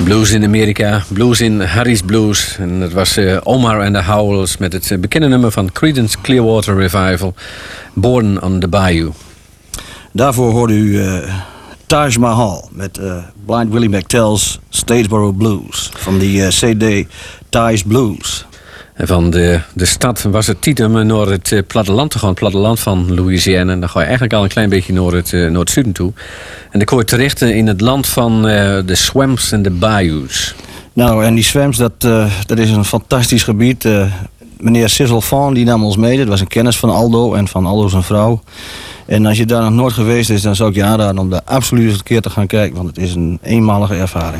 Blues in Amerika, blues in Harry's Blues. En dat was Omar and the Howlers met het bekende nummer van Creedence Clearwater Revival, Born on the Bayou. Daarvoor hoorde u Taj Mahal met Blind Willie McTell's Statesboro Blues van die CD Taj's Blues. En van de stad was het tijd om naar het platteland te gaan. Het platteland van Louisiana. En dan ga je eigenlijk al een klein beetje naar het zuiden toe. En dan kom je terecht in het land van de swamps en de bayous. Nou, en die swamps, dat is een fantastisch gebied. Meneer Sissel Van, die nam ons mee. Dat was een kennis van Aldo en van Aldo zijn vrouw. En als je daar nog nooit geweest is, dan zou ik je aanraden om daar absoluut eens een keer te gaan kijken. Want het is een eenmalige ervaring.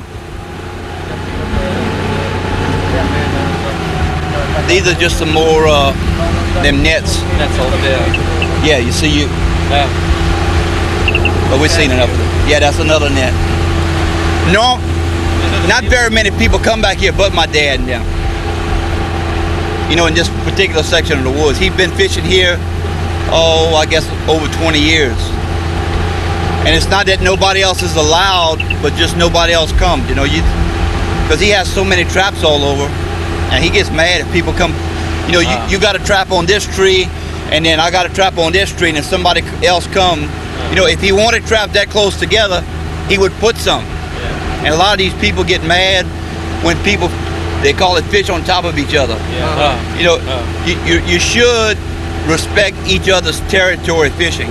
These are just some more them nets. Nets over there. Yeah, you see you. Yeah. But we've seen enough of them. Yeah, that's another net. No, not very many people come back here but my dad and them. You know, in this particular section of the woods. He's been fishing here, I guess over 20 years. And it's not that nobody else is allowed, but just nobody else comes, you know, because he has so many traps all over. And he gets mad if people come, you know, you got a trap on this tree, and then I got a trap on this tree, and if somebody else come, you know, if he wanted traps that close together, he would put some. Yeah. And a lot of these people get mad when people, they call it fish on top of each other. Yeah. You know, you should respect each other's territory fishing.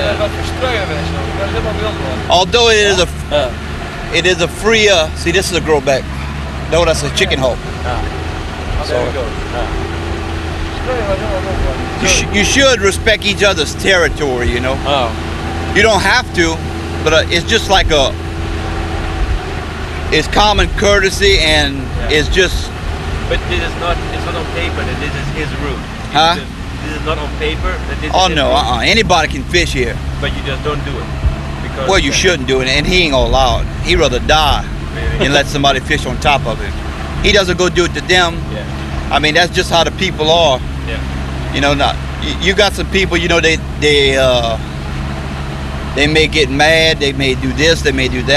Although it is a free, see this is a growback. No, that's a chicken hole. There we go. You should respect each other's territory, you know. Oh. You don't have to, but it's just like it's common courtesy and it's just. But this is not. It's not on paper that this is his route. Huh? This is not on paper that this. Oh is no, his route. anybody can fish here. But you just don't do it. Because Well, you shouldn't do it, and he ain't gonna allow it. He'd rather die Really? than let somebody fish on top of him. He doesn't go do it to them. Yeah. I mean, that's just how the people are. Yeah. You know, not you got some people. You know, they may get mad. They may do this. They may do that.